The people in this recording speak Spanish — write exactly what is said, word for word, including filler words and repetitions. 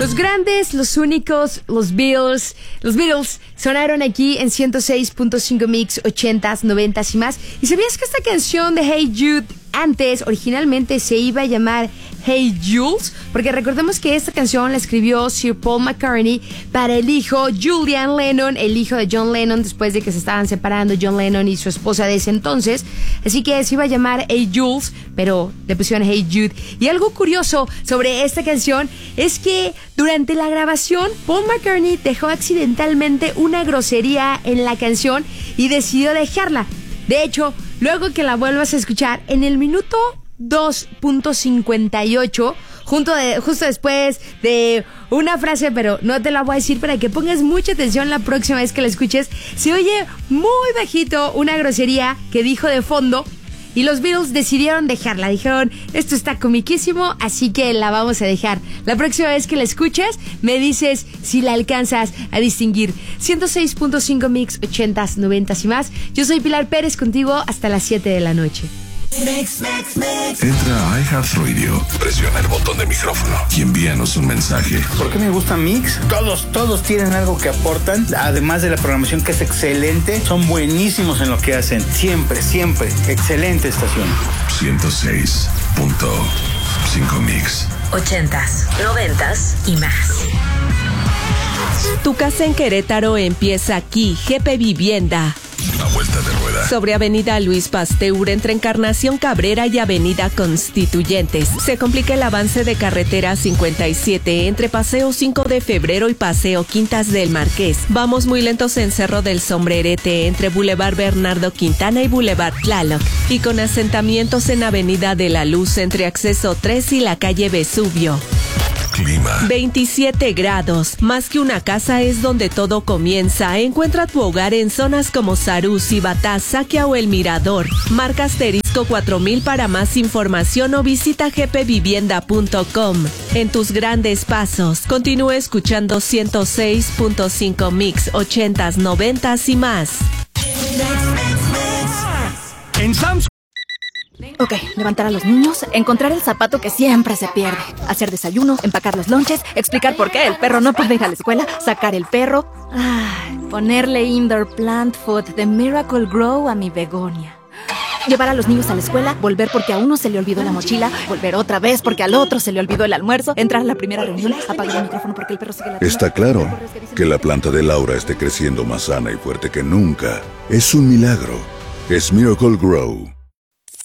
Los grandes, los únicos, los Beatles, los Beatles sonaron aquí en ciento seis punto cinco Mix, ochentas, noventas y más. ¿Y sabías que esta canción de Hey Jude antes originalmente se iba a llamar Hey Jules? Porque recordemos que esta canción la escribió Sir Paul McCartney para el hijo Julian Lennon, el hijo de John Lennon, después de que se estaban separando John Lennon y su esposa de ese entonces. Así que se iba a llamar Hey Jules, pero le pusieron Hey Jude. Y algo curioso sobre esta canción es que durante la grabación Paul McCartney dejó accidentalmente una grosería en la canción y decidió dejarla. De hecho, luego que la vuelvas a escuchar, en el minuto dos punto cincuenta y ocho, junto de, justo después de una frase, pero no te la voy a decir para que pongas mucha atención la próxima vez que la escuches, se oye muy bajito una grosería que dijo de fondo. Y los Beatles decidieron dejarla. Dijeron, esto está comiquísimo, así que la vamos a dejar. La próxima vez que la escuches, me dices si la alcanzas a distinguir. ciento seis punto cinco Mix, ochentas, noventas y más. Yo soy Pilar Pérez, contigo hasta las siete de la noche. Mix, mix, mix. Entra a iHeartRadio, presiona el botón de micrófono y envíanos un mensaje. ¿Por qué me gusta Mix? Todos, todos tienen algo que aportan, además de la programación que es excelente. Son buenísimos en lo que hacen, siempre, siempre. Excelente estación. ciento seis punto cinco Mix. Ochentas, noventas y más. Tu casa en Querétaro empieza aquí. G P Vivienda. La vuelta de rueda. Sobre Avenida Luis Pasteur, entre Encarnación Cabrera y Avenida Constituyentes. Se complica el avance de carretera cincuenta y siete entre Paseo cinco de febrero y Paseo Quintas del Marqués. Vamos muy lentos en Cerro del Sombrerete, entre Boulevard Bernardo Quintana y Boulevard Tlaloc. Y con asentamientos en Avenida de la Luz, entre Acceso tres y la calle Vesubio. Clima. veintisiete grados. Más que una casa es donde todo comienza. Encuentra tu hogar en zonas como Sarú, Cibatá, Saquia o El Mirador. Marca asterisco cuatro mil para más información o visita g p vivienda punto com. En tus grandes pasos, continúa escuchando ciento seis punto cinco Mix, ochentas, noventas y más. En Sam's. Ok, levantar a los niños, encontrar el zapato que siempre se pierde, hacer desayuno, empacar los lonches, explicar por qué el perro no puede ir a la escuela, sacar el perro, ay, ponerle indoor plant food de Miracle Grow a mi begonia. Llevar a los niños a la escuela, volver porque a uno se le olvidó la mochila, volver otra vez porque al otro se le olvidó el almuerzo, entrar a la primera reunión, apagar el micrófono porque el perro sigue la... Está claro que la planta de Laura esté creciendo más sana y fuerte que nunca. Es un milagro. Es Miracle Grow.